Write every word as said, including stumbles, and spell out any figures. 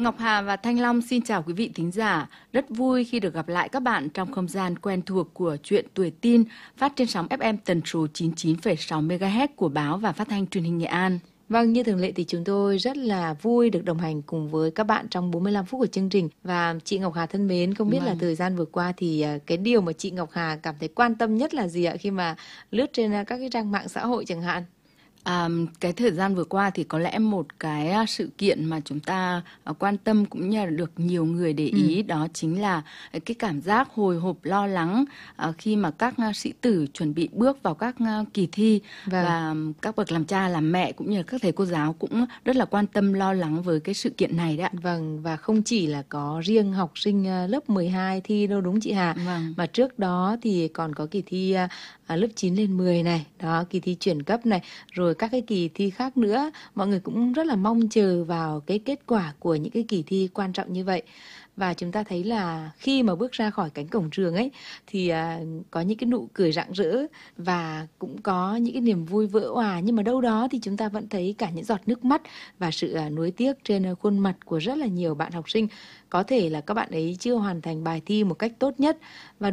Ngọc Hà và Thanh Long xin chào quý vị thính giả. Rất vui khi được gặp lại các bạn trong không gian quen thuộc của Chuyện Tuổi Tin, phát trên sóng ép em tần số chín mươi chín phẩy sáu mê ga héc của báo và phát thanh truyền hình Nghệ An. Vâng, như thường lệ thì chúng tôi rất là vui được đồng hành cùng với các bạn trong bốn mươi lăm phút của chương trình. Và chị Ngọc Hà thân mến, không biết Vâng. là thời gian vừa qua thì cái điều mà chị Ngọc Hà cảm thấy quan tâm nhất là gì ạ, khi mà lướt trên các cái trang mạng xã hội chẳng hạn? À, cái thời gian vừa qua thì có lẽ một cái sự kiện mà chúng ta quan tâm cũng như là được nhiều người để ý, ừ. đó chính là cái cảm giác hồi hộp lo lắng khi mà các sĩ tử chuẩn bị bước vào các kỳ thi. Vâng. Và các bậc làm cha làm mẹ cũng như là các thầy cô giáo cũng rất là quan tâm lo lắng với cái sự kiện này đấy ạ. Vâng, và không chỉ là có riêng học sinh lớp mười hai thi đâu đúng chị Hà. Vâng. Mà trước đó thì còn có kỳ thi lớp chín lên mười này, đó, kỳ thi chuyển cấp này, rồi các cái kỳ thi khác nữa. Mọi người cũng rất là mong chờ vào cái kết quả của những cái kỳ thi quan trọng như vậy. Và chúng ta thấy là khi mà bước ra khỏi cánh cổng trường ấy thì à, có những cái nụ cười rạng rỡ và cũng có những cái niềm vui vỡ òa, nhưng mà đâu đó thì chúng ta vẫn thấy cả những giọt nước mắt và sự à, nuối tiếc trên khuôn mặt của rất là nhiều bạn học sinh. Có thể là các bạn ấy chưa hoàn thành bài thi một cách tốt nhất. Và